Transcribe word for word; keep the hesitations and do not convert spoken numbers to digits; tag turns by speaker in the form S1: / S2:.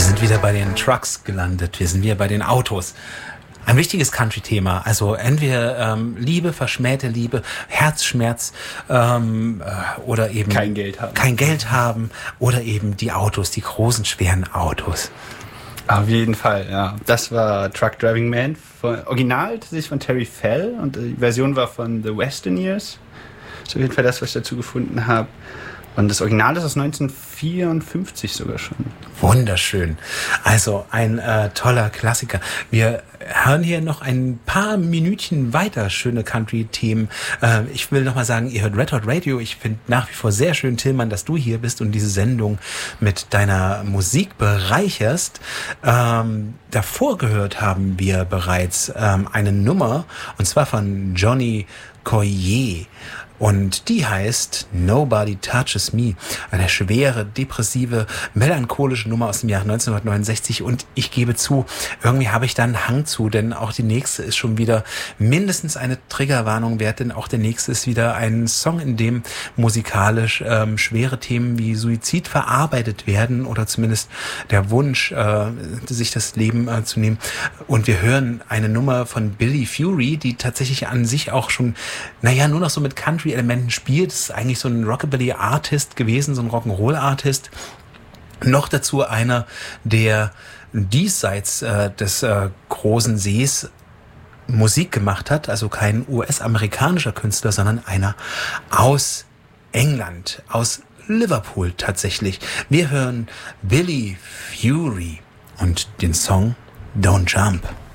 S1: sind wieder bei den Trucks gelandet, wir sind wieder bei den Autos. Ein wichtiges Country-Thema, also entweder ähm, Liebe, verschmähte Liebe, Herzschmerz ähm, äh, oder eben
S2: kein Geld haben.
S1: kein Geld haben oder eben die Autos, die großen, schweren Autos.
S2: Auf jeden Fall, ja. Das war Truck Driving Man, von, original tatsächlich von Terry Fell und die Version war von The Westerniers. Das ist auf jeden Fall das, was ich dazu gefunden habe. Und das Original ist aus neunzehnhundertvierundfünfzig sogar schon.
S1: Wunderschön. Also ein äh, toller Klassiker. Wir hören hier noch ein paar Minütchen weiter schöne Country-Themen. Äh, ich will nochmal sagen, ihr hört Red Hot Radio. Ich finde nach wie vor sehr schön, Tillmann, dass du hier bist und diese Sendung mit deiner Musik bereicherst. Ähm, davor gehört haben wir bereits ähm, eine Nummer, und zwar von Johnny Coyer. Und die heißt Nobody Touches Me. Eine schwere, depressive, melancholische Nummer aus dem Jahr neunzehnhundertneunundsechzig. Und ich gebe zu, irgendwie habe ich da einen Hang zu, denn auch die nächste ist schon wieder mindestens eine Triggerwarnung wert, denn auch der nächste ist wieder ein Song, in dem musikalisch ähm, schwere Themen wie Suizid verarbeitet werden oder zumindest der Wunsch, äh, sich das Leben äh, zu nehmen. Und wir hören eine Nummer von Billy Fury, die tatsächlich an sich auch schon, naja, nur noch so mit Country Elementen spielt. Das ist eigentlich so ein Rockabilly-Artist gewesen, so ein Rock'n'Roll-Artist. Noch dazu einer, der diesseits äh, des äh, großen Sees Musik gemacht hat, also kein U S-amerikanischer Künstler, sondern einer aus England, aus Liverpool tatsächlich. Wir hören Billy Fury und den Song Don't Jump.